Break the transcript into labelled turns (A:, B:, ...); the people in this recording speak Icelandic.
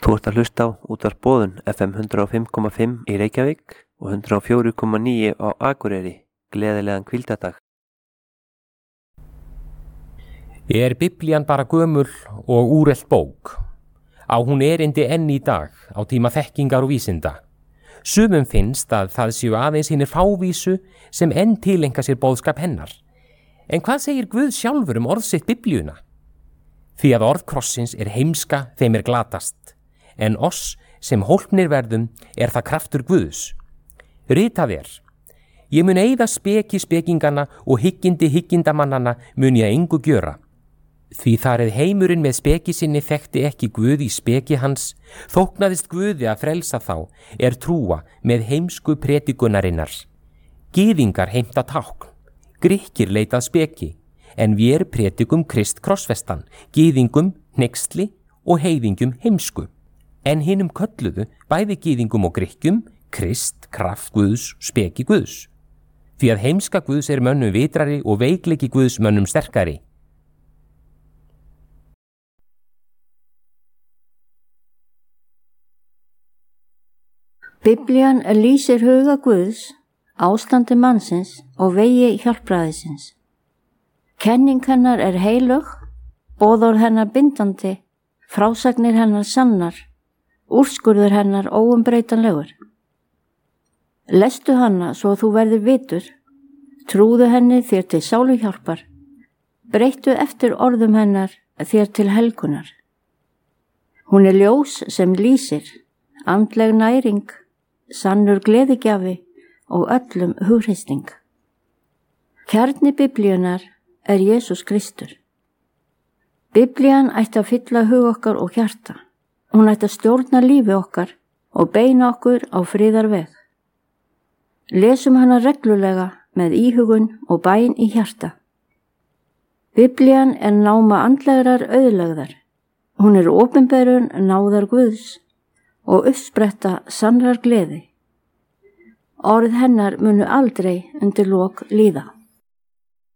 A: Þú ert að hlusta á Útvarp Boðun FM 105,5 í Reykjavík og 104,9 á Akureyri. Gleðilegan hvíldardag.
B: Er Biblían bara gömul og úrelt bók? Á hún erindi enn í dag á tíma þekkingar og vísinda? Sumum finnst að það séu aðeins hinir fávísu sem enn tilenga sér boðskap hennar. En hvað segir Guð sjálfur orð sitt Biblíuna? Því að orð krossins heimska þeim glatast, en oss sem hólpnir verðum það kraftur Guðs. Ritað ég mun eyða speki spekingana og hyggindi hyggindamannana mun ég engu gjöra. Því þar heimurinn með speki sinni þekkti ekki Guð í speki hans, þóknaðist Guði að frelsa þá trúa með heimsku predikunarinnar. Gyðingar heimta tákn, Grikkir leitað speki, en vér predikum Krist krossfestan, gyðingum hneyksli og heiðingum heimsku. En hinum kölluðu, bæði gyðingum og Grikkjum, Krist, kraft Guðs, speki Guðs. Því að heimska Guðs mönnum vitrari og veikleiki Guðs mönnum sterkari.
C: Biblían lýsir huga Guðs, ástandi mannsins og vegi hjálpræðisins. Kenning hennar heilög, boðorð hennar bindandi, frásagnir hennar sannar, úrskurður hennar óumbreytanlegur. Lestu hana svo þú verður vitur, trúðu henni þér til sáluhjálpar, breyttu eftir orðum hennar þér til helgunar. Hún ljós sem lýsir, andleg næring, sannur gleðigjafi og öllum hughreysti. Kjarni Biblíunar Jesús Kristur. Biblían ætti að fylla hug okkar og hjarta. Hún ætti að stjórna lífi okkar og beina okkur á friðarveg. Lesum hana reglulega með íhugun og bæn í hjarta. Biblían náma andlegrar auðlegðar. Hún opinberun náðar Guðs og uppspretta sannrar gleði. Orð hennar munu aldrei undir lok líða.